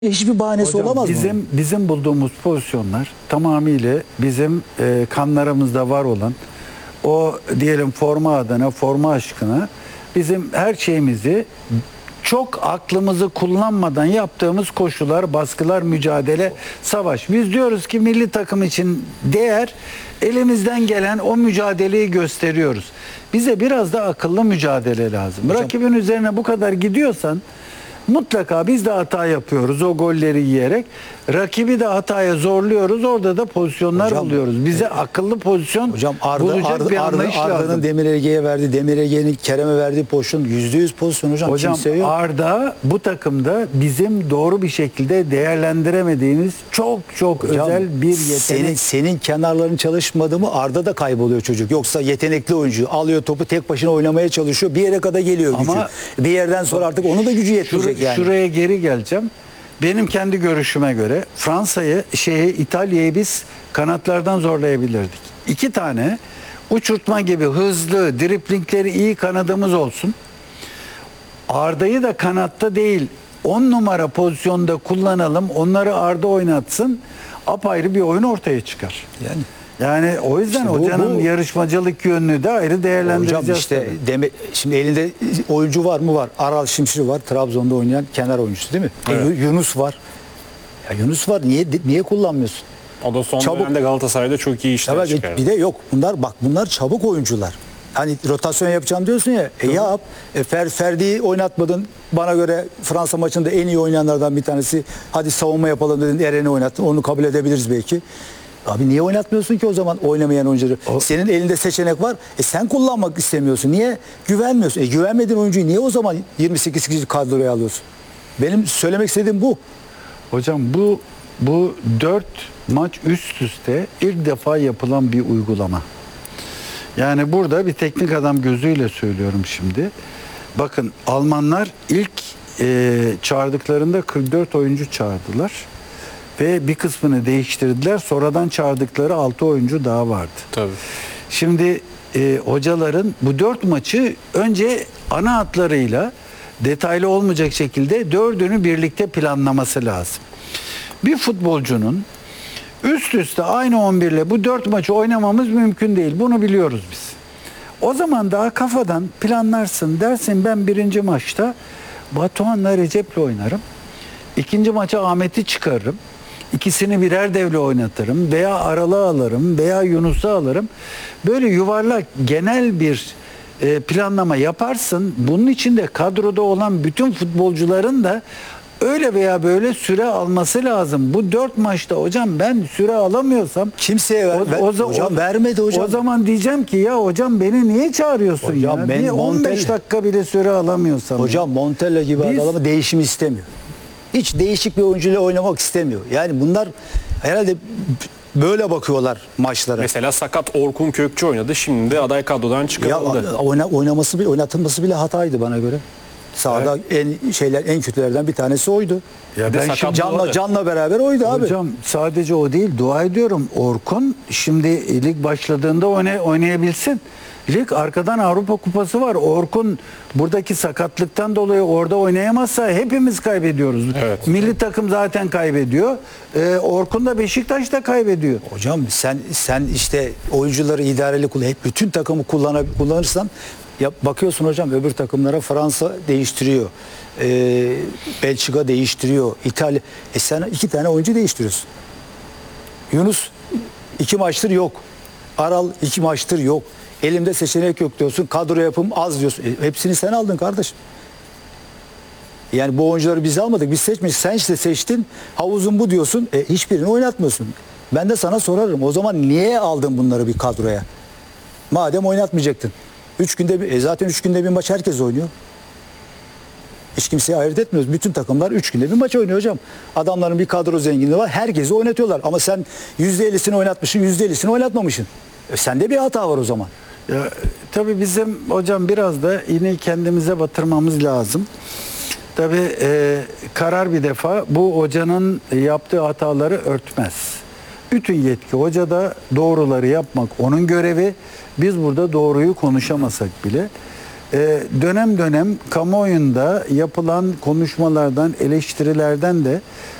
Hiçbir bahanesi Hocam, olamaz mı? bizim bulduğumuz pozisyonlar tamamıyla bizim kanlarımızda var olan o diyelim forma adına, forma aşkına bizim her şeyimizi çok aklımızı kullanmadan yaptığımız koşular, baskılar, mücadele, savaş. Biz diyoruz ki milli takım için değer, elimizden gelen o mücadeleyi gösteriyoruz. Bize biraz da akıllı mücadele lazım. Hocam, rakibin üzerine bu kadar gidiyorsan mutlaka biz de hata yapıyoruz o golleri yiyerek. Rakibi de hataya zorluyoruz. Orada da pozisyonlar buluyoruz. Bize akıllı pozisyon bulacak bir anlayış lazım. Arda'nın Demir Ege'ye verdiği, Demir Ege'nin Kerem'e verdiği pozisyon %100 pozisyon hocam. Hocam Kimse yok. Arda bu takımda bizim doğru bir şekilde değerlendiremediğimiz çok özel bir yetenek. Senin kenarların çalışmadı mı Arda da kayboluyor çocuk. Yoksa yetenekli oyuncu alıyor topu tek başına oynamaya çalışıyor. Bir yere kadar geliyor gücü. Ama bir yerden sonra artık onu da gücü yetmeyecek yani. Şuraya geri geleceğim. Benim kendi görüşüme göre İtalya'yı biz kanatlardan zorlayabilirdik. 2 tane uçurtma gibi hızlı, driplingleri iyi kanadımız olsun. Arda'yı da kanatta değil 10 numara pozisyonda kullanalım. Onları Arda oynatsın. Apayrı bir oyun ortaya çıkar. Yani o yüzden İşte hocanın yarışmacılık yönünü de ayrı değerlendireceğiz. Hocam işte şimdi elinde oyuncu var mı? Var. Aral Şimşir var. Trabzon'da oynayan kenar oyuncusu değil mi? Evet. Yunus var. Ya Yunus var. Niye kullanmıyorsun? O da son dönemde Galatasaray'da çok iyi işler çıkardı. Bir de yok. Bunlar çabuk oyuncular. Hani rotasyon yapacağım diyorsun ya. Yap. Ferdi'yi oynatmadın. Bana göre Fransa maçında en iyi oynayanlardan bir tanesi. Hadi savunma yapalım dedin. Eren'i oynattın. Onu kabul edebiliriz belki. Abi niye oynatmıyorsun ki o zaman oynamayan oyuncuları? Senin elinde seçenek var. Sen kullanmak istemiyorsun. Niye? Güvenmiyorsun. Güvenmediğin oyuncuyu niye o zaman 28 kişi kadroya alıyorsun? Benim söylemek istediğim bu. Hocam bu 4 maç üst üste ilk defa yapılan bir uygulama. Yani burada bir teknik adam gözüyle söylüyorum şimdi. Bakın Almanlar ilk çağırdıklarında 44 oyuncu çağırdılar. Ve bir kısmını değiştirdiler. Sonradan çağırdıkları 6 oyuncu daha vardı. Tabii. Şimdi hocaların bu 4 maçı önce ana hatlarıyla detaylı olmayacak şekilde 4'ünü birlikte planlaması lazım. Bir futbolcunun üst üste aynı 11 ile bu 4 maçı oynamamız mümkün değil. Bunu biliyoruz biz. O zaman daha kafadan planlarsın. Dersin ben birinci maçta Batuhan'la Recep'le oynarım. İkinci maça Ahmet'i çıkarırım. İkisini birer devle oynatırım veya Aral'ı alırım veya Yunus'u alırım. Böyle yuvarlak genel bir planlama yaparsın. Bunun için de kadroda olan bütün futbolcuların da öyle veya böyle süre alması lazım. Bu 4 maçta hocam ben süre alamıyorsam Kimseye hocam vermedi hocam. O zaman diyeceğim ki ya hocam beni niye çağırıyorsun hocam, ya? Niye 15 dakika bile süre alamıyorsam? Hocam Montella gibi adamı değişim istemiyor. Hiç değişik bir oyuncuyla oynamak istemiyor. Yani bunlar herhalde böyle bakıyorlar maçlara. Mesela sakat Orkun Kökçü oynadı. Şimdi de aday kadrodan çıkarıldı. Oynatılması bile hataydı bana göre. Sahada en kötülerden bir tanesi oydu. Ya ben şimdi Can'la beraber oydu abi. Hocam sadece o değil, dua ediyorum Orkun şimdi lig başladığında oynayabilsin. Lig arkadan Avrupa Kupası var. Orkun buradaki sakatlıktan dolayı orada oynayamazsa hepimiz kaybediyoruz. Evet. Milli takım zaten kaybediyor. Orkun da Beşiktaş da kaybediyor. Hocam sen işte oyuncuları idareli hep bütün takımı kullanırsan bakıyorsun hocam öbür takımlara Fransa değiştiriyor. Belçika değiştiriyor. İtalya. Sen 2 tane oyuncu değiştiriyorsun. Yunus 2 maçtır yok. Aral 2 maçtır yok. Elimde seçenek yok diyorsun. Kadro yapım az diyorsun. Hepsini sen aldın kardeşim. Yani bu oyuncuları biz almadık. Biz seçmiş. Sen işte seçtin. Havuzun bu diyorsun. Hiçbirini oynatmıyorsun. Ben de sana sorarım. O zaman niye aldın bunları bir kadroya? Madem oynatmayacaktın. 3 günde zaten 3 günde bir maç herkes oynuyor. Hiç kimseye ayırt etmiyoruz. Bütün takımlar 3 günde bir maç oynuyor hocam. Adamların bir kadro zenginliği var. Herkesi oynatıyorlar. Ama sen %50'sini oynatmışsın, %50'sini oynatmamışsın. Sende bir hata var o zaman. Ya, tabii bizim hocam biraz da yine kendimize batırmamız lazım. Tabii karar bir defa bu hocanın yaptığı hataları örtmez. Bütün yetki hocada, doğruları yapmak onun görevi. Biz burada doğruyu konuşamasak bile dönem dönem kamuoyunda yapılan konuşmalardan, eleştirilerden de